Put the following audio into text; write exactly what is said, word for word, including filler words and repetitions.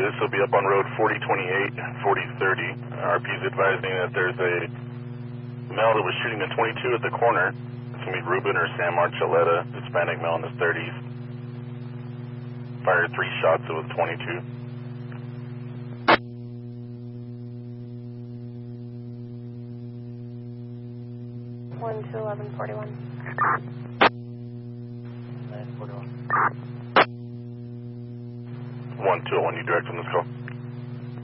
this will be up on road forty twenty-eight, forty thirty. R P is advising that there's a male that was shooting a twenty-two at the corner. It's going to be Ruben or Sam Archuleta, Hispanic male in his thirties. Fired three shots with twenty-two. one to eleven forty-one. nine forty-one. one to one, you direct on this call.